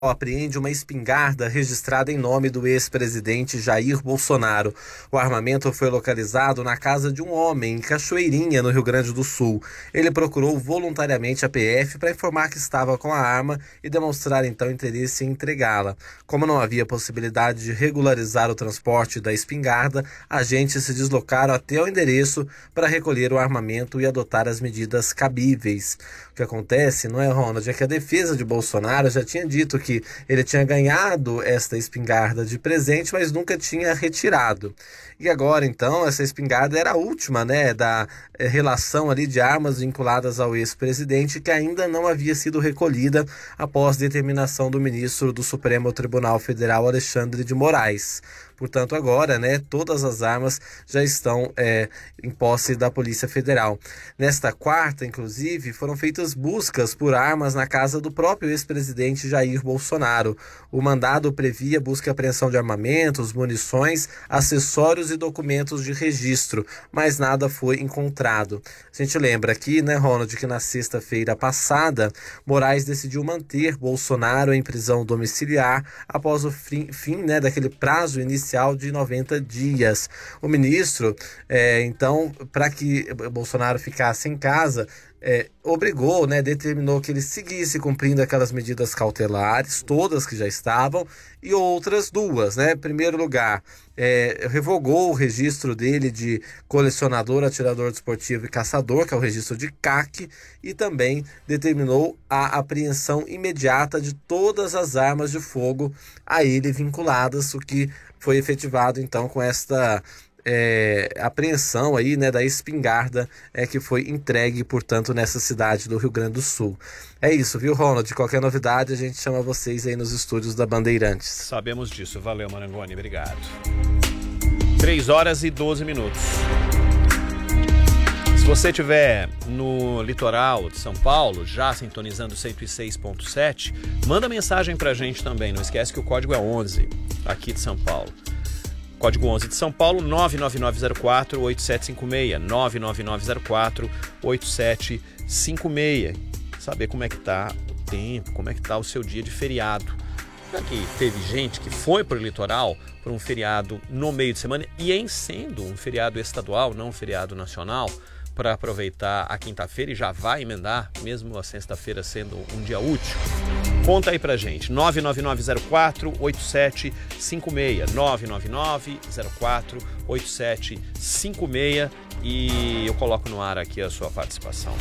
apreende uma espingarda registrada em nome do ex-presidente Jair Bolsonaro. O armamento foi localizado na casa de um homem em Cachoeirinha, no Rio Grande do Sul. Ele procurou voluntariamente a PF para informar que estava com a arma e demonstrar então interesse em entregá-la. Como não havia possibilidade de regularizar o transporte da espingarda, agentes se deslocaram até o endereço para recolher o armamento e adotar as medidas cabíveis. O que acontece, não é, Ronald, é que a defesa de Bolsonaro já tinha dito que ele tinha ganhado esta espingarda de presente, mas nunca tinha retirado. E agora, então, essa espingarda era a última, né, da relação ali de armas vinculadas ao ex-presidente, que ainda não havia sido recolhida após determinação do ministro do Supremo Tribunal Federal, Alexandre de Moraes. Portanto, agora, né, todas as armas já estão em posse da Polícia Federal. Nesta quarta, inclusive, foram feitas buscas por armas na casa do próprio ex-presidente Jair Bolsonaro. O mandado previa busca e apreensão de armamentos, munições, acessórios e documentos de registro, mas nada foi encontrado. A gente lembra aqui, né, Ronald, que na sexta-feira passada, Moraes decidiu manter Bolsonaro em prisão domiciliar após o fim, né, daquele prazo inicial de 90 dias. O ministro, então, para que Bolsonaro ficasse em casa, obrigou, né, determinou que ele seguisse cumprindo aquelas medidas cautelares, todas que já estavam, e outras duas, né? Em primeiro lugar, revogou o registro dele de colecionador, atirador desportivo e caçador, que é o registro de CAC, e também determinou a apreensão imediata de todas as armas de fogo a ele vinculadas, o que foi efetivado então com esta apreensão aí, né, da espingarda que foi entregue, portanto, nessa cidade do Rio Grande do Sul. É isso, viu, Ronald? Qualquer novidade a gente chama vocês aí nos estúdios da Bandeirantes. Sabemos disso. Valeu, Marangoni. Obrigado. 3h12. Se você estiver no litoral de São Paulo, já sintonizando 106.7, manda mensagem pra gente também. Não esquece que o código é 11 aqui de São Paulo. Código 11 de São Paulo, 99904-8756, 99904-8756. Saber como é que tá o tempo, como é que tá o seu dia de feriado. Já que teve gente que foi para o litoral para um feriado no meio de semana e em sendo um feriado estadual, não um feriado nacional, para aproveitar a quinta-feira e já vai emendar, mesmo a sexta-feira sendo um dia útil. Conta aí pra gente, 99904-8756, 99904-8756 e eu coloco no ar aqui a sua participação.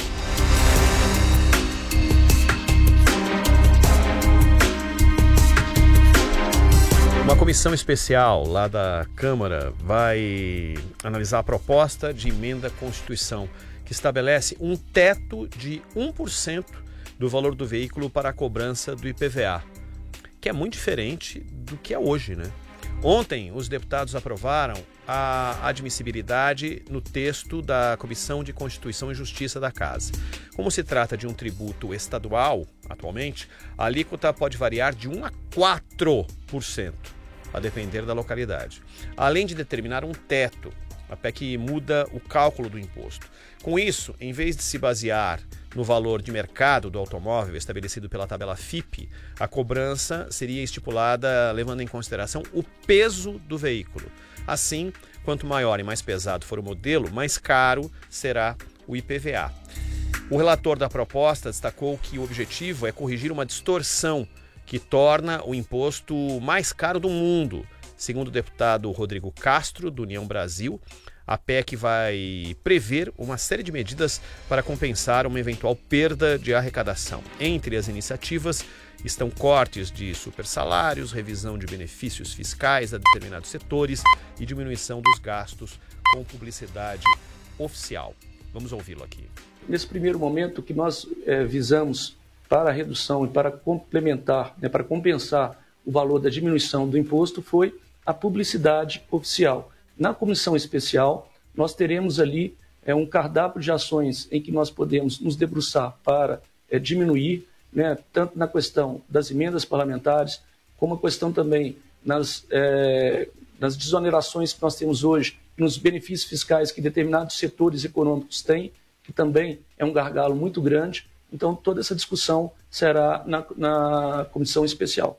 Uma comissão especial lá da Câmara vai analisar a proposta de emenda à Constituição que estabelece um teto de 1% do valor do veículo para a cobrança do IPVA, que é muito diferente do que é hoje, né? Ontem, os deputados aprovaram a admissibilidade no texto da Comissão de Constituição e Justiça da Casa. Como se trata de um tributo estadual, atualmente, a alíquota pode variar de 1% a 4%, a depender da localidade. Além de determinar um teto, a PEC muda o cálculo do imposto. Com isso, em vez de se basear no valor de mercado do automóvel estabelecido pela tabela FIPE, a cobrança seria estipulada levando em consideração o peso do veículo. Assim, quanto maior e mais pesado for o modelo, mais caro será o IPVA. O relator da proposta destacou que o objetivo é corrigir uma distorção que torna o imposto mais caro do mundo. Segundo o deputado Rodrigo Castro, do União Brasil, a PEC vai prever uma série de medidas para compensar uma eventual perda de arrecadação. Entre as iniciativas estão cortes de supersalários, revisão de benefícios fiscais a determinados setores e diminuição dos gastos com publicidade oficial. Vamos ouvi-lo aqui. Nesse primeiro momento, o que nós visamos para a redução e para complementar, para compensar o valor da diminuição do imposto foi a publicidade oficial. Na comissão especial, nós teremos ali um cardápio de ações em que nós podemos nos debruçar para diminuir, tanto na questão das emendas parlamentares, como a questão também nas desonerações que nós temos hoje, nos benefícios fiscais que determinados setores econômicos têm, que também é um gargalo muito grande. Então, toda essa discussão será na comissão especial.